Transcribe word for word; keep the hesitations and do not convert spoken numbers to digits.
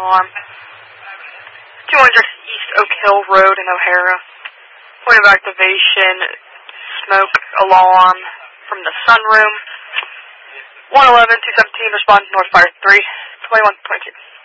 alarm. two hundred East Oak Hill Road in O'Hara. Point of activation, smoke alarm from the sunroom. one eleven, two seventeen, respond North Fire three, twenty-one twenty-two.